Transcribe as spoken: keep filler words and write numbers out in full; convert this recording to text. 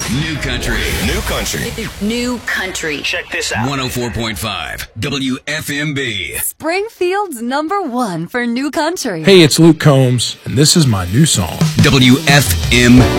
New country. New country. New country. Check this out. one oh four point five W F M B. Springfield's number one for new country. Hey, it's Luke Combs, and this is my new song. W F M